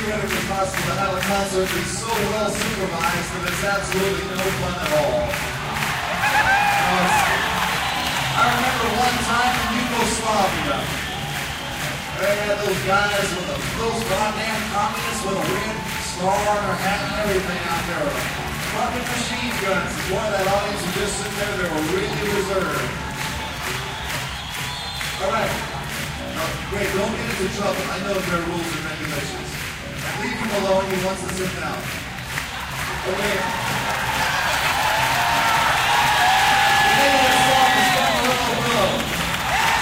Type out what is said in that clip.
theoretically possible to have a concert be so well supervised that it's absolutely no fun at all. I remember one time in Yugoslavia, they had those guys with those goddamn communists with a weird star on their hat and everything out there. Fucking machine guns. Boy, that audience was just sitting there, they were really reserved. Alright. Great, don't get into trouble. I know there are rules and regulations. Leave him alone, he wants to sit down. Okay.